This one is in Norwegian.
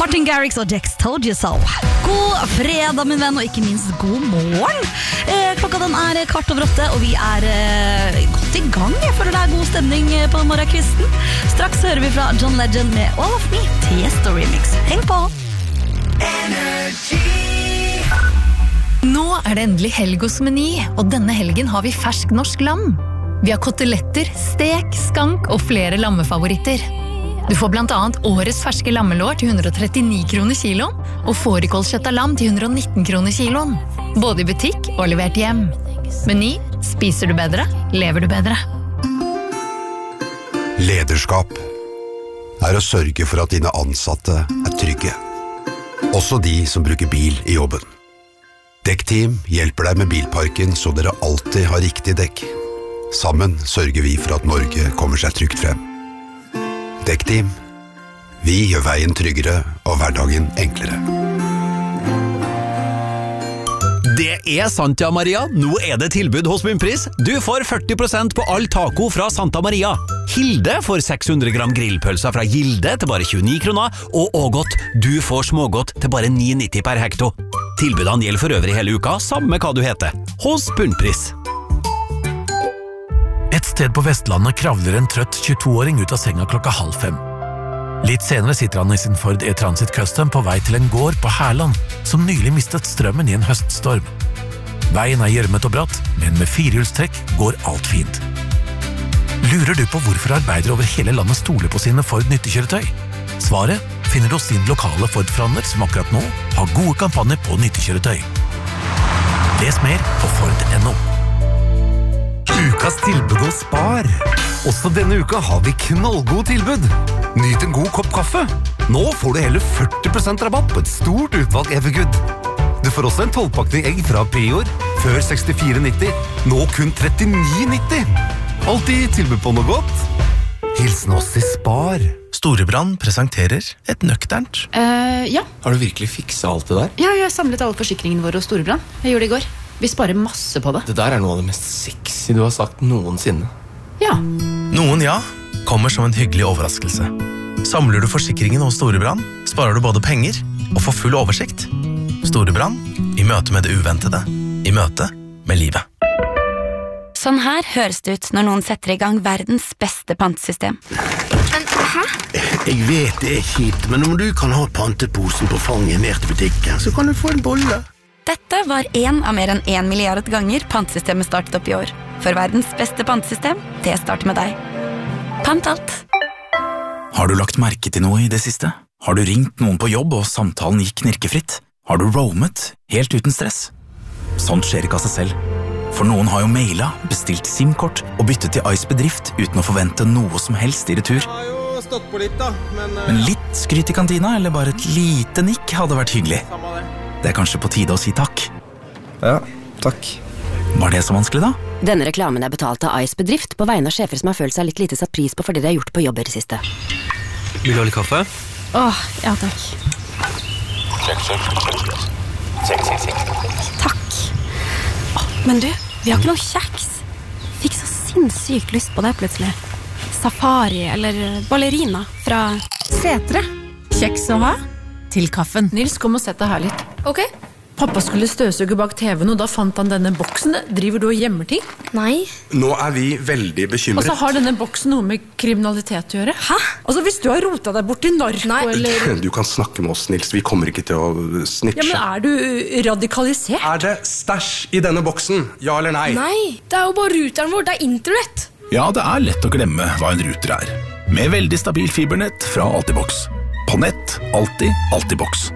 Martin Garrix og Dex Told You So. God fredag, min venn, og ikke minst god morgen. Klokka den 8:15, og vi godt i gang. Jeg føler det god stemning på morgenkvisten. Straks hører vi fra John Legend med All of Me, Tiesto Remix. Heng på! Nå det endelig helg hos Meny, og denne helgen har vi fersk norsk lam. Vi har koteletter, stek, skank og flere lammefavoritter. Du får blant annet årets ferske lammelår til 139 kroner kiloen, og fårikålkjøtt av lam til 119 kroner kiloen. Både i butikk og levert hjem. Meny, spiser du bedre, lever du bedre. Lederskap å sørge for at dine ansatte trygge. Også de som bruker bil i jobben. Dekkteam hjelper deg med bilparken så dere alltid har riktig dekk. Sammen sørger vi for at Norge kommer seg trygt frem. Dekkteam. Vi gjør veien tryggere og hverdagen enklere. Det Santa Maria. Nå det tilbud hos Bunnpris. Du får 40% på all taco fra Santa Maria. Hilde får 600 gram grillpølser fra Gilde til bare 29 kroner, og Ågot, du får smågodt til bare 9,90 per hekto. Tilbudene gjelder for øvrig hele uka, samme hva du heter. Hos Bunnpris. Et sted på Vestlandet kravler en trøtt 22-åring ut av senga klokka 4:30. Litt senere sitter han i sin Ford E-Transit Custom på vei til en gård på Herland, som nylig mistet strømmen i en høststorm. Veien gjørmet og bratt, men med firehjulstrekk går alt fint. Lurer du på hvorfor arbeidere over hele landet stoler på sine Ford nyttekjøretøy? Svaret finner du hos din lokale Ford-forhandler som akkurat nå har gode kampanjer på nyttekjøretøy. Les mer på Ford.no. Ukas tilbud hos Spar. Også denne uka har vi knallgod tilbud. Nyt en god kopp kaffe. Nå får du hele 40% rabatt på et stort utvalg Evergood. Du får også en 12-pakning egg fra Prior, før 64,90. Nå kun 39,90. Alltid tilbud på noe godt. Hilsen oss i Spar. Storebrand presenterer et nøkternt. Ja. Har du virkelig fikset alt det der? Ja, jeg har samlet alle forsikringene våre hos Storebrand. Jeg gjorde det i går. Vi sparer masse på det. Det der noe av det mest sexy du har sagt noensinne. Ja. Noen ja, kommer som en hyggelig overraskelse. Samler du forsikringen hos Storebrand, sparer du både penger og får full oversikt. Storebrand, i møte med det uventede, i møte med livet. Sånn her høres det ut når noen setter i gang verdens beste pantesystem. Men, hæ? Jeg vet det kjipt, men om du kan ha panteposen på fanget ned til butikken, så kan du få en bolle. Dette var en av mer enn 1 milliard ganger pantesystemet startet opp i år. For verdens beste pantesystem, det starter med deg. Pant alt. Har du lagt merke til noe i det siste? Har du ringt noen på jobb og samtalen gikk knirkefritt? Har du roamet helt uten stress? Sånt skjer ikke av seg selv. For noen har jo mailet, bestilt SIM-kort og byttet til Ice Bedrift uten å forvente noe som helst i retur. Jeg har jo stått på litt da, Men litt skryt i kantina, eller bare et lite nikk hadde vært hyggelig. Det kanskje på tide å si takk. Ja, takk. Var det så vanskelig da? Denne reklamen betalt av Ice Bedrift på vegne av sjefer som har følt seg litt lite satt pris på for det de har gjort på jobb i det siste. Vil du ha litt kaffe? Ja takk. Takk. Men du, vi har ikke noe kjeks. Fikk så sinnssykt lyst på det plutselig. Safari eller ballerina fra Setre. Kjeks å ha? Til kaffen. Nils, kom og sett deg her litt. Ok. Pappa skulle støvsuge bak TV-en, og da fant han denne boksen. Driver du og gjemmer ting? Nei. Nå vi veldig bekymret. Og så har denne boksen noe med kriminalitet å gjøre. Hæ? Altså, hvis du har rotet deg bort i narko, eller... Du kan snakke med oss, Nils. Vi kommer ikke til å snitche. Ja, men du radikalisert? Det stæsj i denne boksen? Ja eller nei? Nei, det jo bare ruteren vår. Det internett. Ja, det lett å glemme hva en router Med veldig stabil fibernett fra Altibox. På nett, alltid Altibox.